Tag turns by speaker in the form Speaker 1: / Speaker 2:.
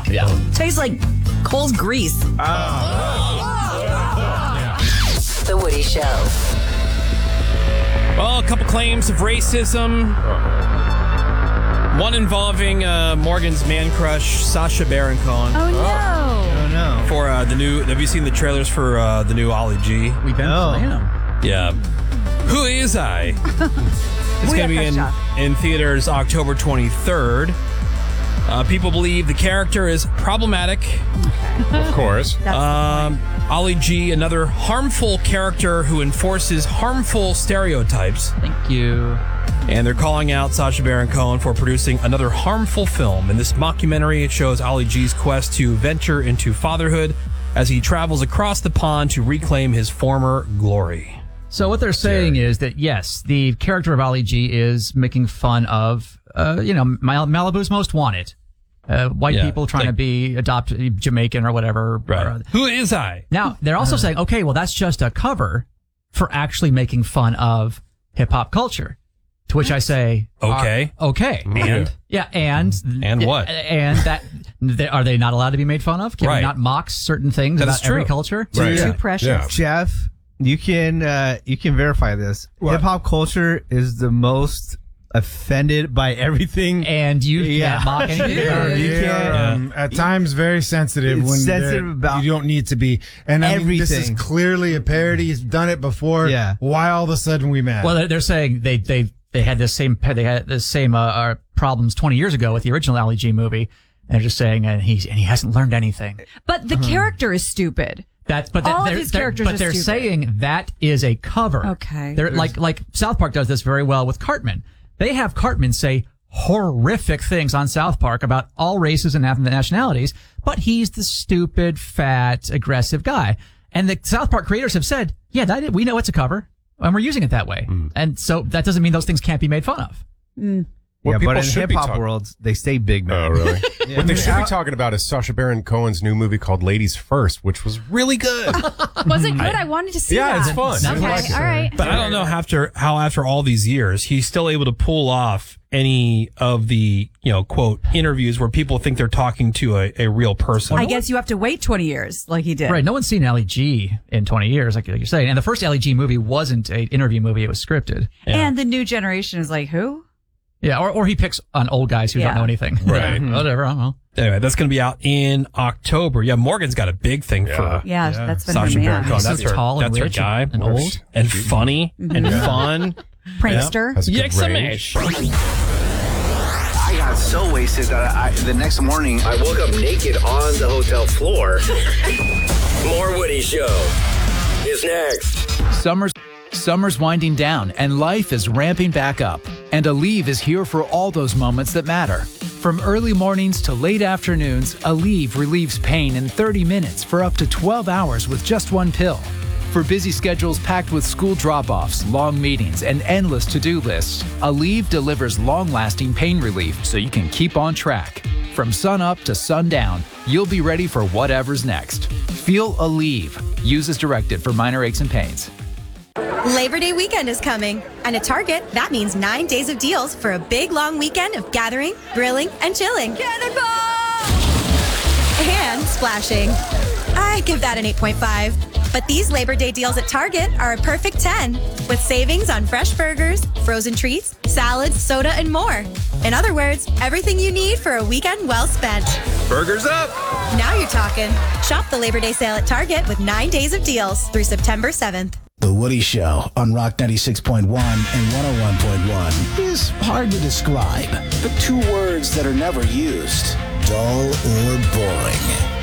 Speaker 1: Yeah.
Speaker 2: Tastes like Cole's grease.
Speaker 3: The Woody Show.
Speaker 1: Well, a couple claims of racism. One involving Morgan's man crush, Sacha Baron Cohen.
Speaker 2: Oh, no.
Speaker 1: For the new, have you seen the trailers for the new Ollie G?
Speaker 4: We've been playing them.
Speaker 1: Yeah. Who is I? It's going to be in theaters October 23rd. People believe the character is problematic.
Speaker 5: Of course.
Speaker 1: Ollie G, another harmful character who enforces harmful stereotypes.
Speaker 4: Thank you.
Speaker 1: And they're calling out Sacha Baron Cohen for producing another harmful film. In this mockumentary, it shows Ollie G's quest to venture into fatherhood as he travels across the pond to reclaim his former glory.
Speaker 4: So what they're saying is that, yes, the character of Ali G is making fun of, Malibu's Most Wanted. White people trying to be adopted Jamaican or whatever.
Speaker 1: Right. Who is I?
Speaker 4: Now, they're also saying, okay, well, that's just a cover for actually making fun of hip-hop culture. To which I say,
Speaker 1: okay.
Speaker 4: Okay.
Speaker 1: And?
Speaker 4: Yeah, and
Speaker 1: what?
Speaker 4: And that, are they not allowed to be made fun of? Can we not mock certain things about every culture?
Speaker 5: Right.
Speaker 2: Too precious.
Speaker 5: Yeah.
Speaker 6: Jeff, you can verify this. Hip hop culture is the most offended by everything,
Speaker 4: and you can't mock anything.
Speaker 6: You can't.
Speaker 7: At times, very sensitive.
Speaker 6: It's
Speaker 7: when
Speaker 6: sensitive about
Speaker 7: you don't need to be. And I mean, this is
Speaker 6: everything.
Speaker 7: clearly a parody. He's done it before.
Speaker 6: Yeah.
Speaker 7: Why all of a sudden we mad?
Speaker 4: Well, they're saying they had the same problems 20 years ago with the original Ali G movie. And they're just saying, and he hasn't learned anything.
Speaker 2: But the character is stupid. All of his characters are
Speaker 4: they're
Speaker 2: stupid.
Speaker 4: saying that is a cover.
Speaker 2: Okay.
Speaker 4: They're like South Park does this very well with Cartman. They have Cartman say horrific things on South Park about all races and nationalities, but he's the stupid, fat, aggressive guy. And the South Park creators have said, yeah, we know it's a cover, and we're using it that way. And so that doesn't mean those things can't be made fun of.
Speaker 5: What people
Speaker 6: but in
Speaker 5: should be
Speaker 6: hip hop worlds, they stay big, man.
Speaker 5: Oh, really? What they should be talking about is Sacha Baron Cohen's new movie called Ladies First, which was really good.
Speaker 2: Was it good? I wanted to see that.
Speaker 5: Yeah, it's fun.
Speaker 2: Okay, all right.
Speaker 1: But I don't know how after all these years, he's still able to pull off any of the, quote, interviews where people think they're talking to a real person.
Speaker 2: I guess you have to wait 20 years like he did.
Speaker 4: Right. No one's seen Ali G in 20 years, like you're saying. And the first Ali G movie wasn't an interview movie. It was scripted.
Speaker 1: Yeah.
Speaker 2: And the new generation is like, who?
Speaker 4: Yeah, or he picks on old guys who don't know anything.
Speaker 5: Right.
Speaker 4: Whatever, I don't know.
Speaker 1: Anyway, that's going to be out in October. Yeah, Morgan's got a big thing for
Speaker 2: Yeah, that's been
Speaker 1: Sacha
Speaker 2: her
Speaker 1: Baron
Speaker 2: man.
Speaker 1: Cohen. That's
Speaker 4: He's
Speaker 1: her,
Speaker 4: tall and
Speaker 1: that's her
Speaker 4: rich
Speaker 1: guy.
Speaker 4: and old.
Speaker 1: And funny and fun.
Speaker 2: Prankster.
Speaker 5: Has a good range.
Speaker 8: I got so wasted that the next morning I woke up naked on the hotel floor.
Speaker 9: More Woody Show is next.
Speaker 10: Summer's winding down and life is ramping back up. And Aleve is here for all those moments that matter. From early mornings to late afternoons, Aleve relieves pain in 30 minutes for up to 12 hours with just one pill. For busy schedules packed with school drop-offs, long meetings, and endless to-do lists, Aleve delivers long-lasting pain relief so you can keep on track. From sun up to sundown, you'll be ready for whatever's next. Feel Aleve. Use as directed for minor aches and pains.
Speaker 11: Labor Day weekend is coming, and at Target, that means 9 days of deals for a big long weekend of gathering, grilling, and chilling. Cannonball! And splashing. I give that an 8.5. But these Labor Day deals at Target are a perfect 10, with savings on fresh burgers, frozen treats, salads, soda, and more. In other words, everything you need for a weekend well spent.
Speaker 9: Burgers up!
Speaker 11: Now you're talking. Shop the Labor Day sale at Target with 9 days of deals through September 7th.
Speaker 12: The Woody Show on Rock 96.1 and 101.1 is hard to describe, but two words that are never used: dull or boring.